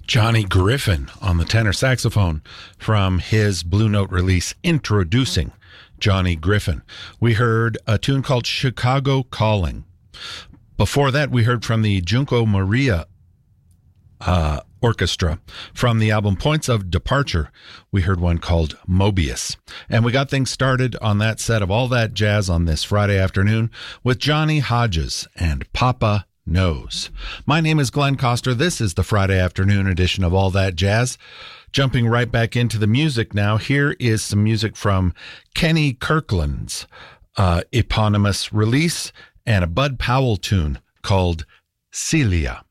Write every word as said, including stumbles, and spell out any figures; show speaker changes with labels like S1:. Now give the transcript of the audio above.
S1: Johnny Griffin on the tenor saxophone from his Blue Note release, Introducing Johnny Griffin. We heard a tune called Chicago Calling. Before that, we heard from the Junko Maria uh, Orchestra. From the album Points of Departure, we heard one called Mobius. And we got things started on that set of All That Jazz on this Friday afternoon with Johnny Hodges and Papa Knows. My name is Glenn Coster. This is the Friday afternoon edition of All That Jazz. Jumping right back into the music now, here is some music from Kenny Kirkland's uh, eponymous release and a Bud Powell tune called Celia.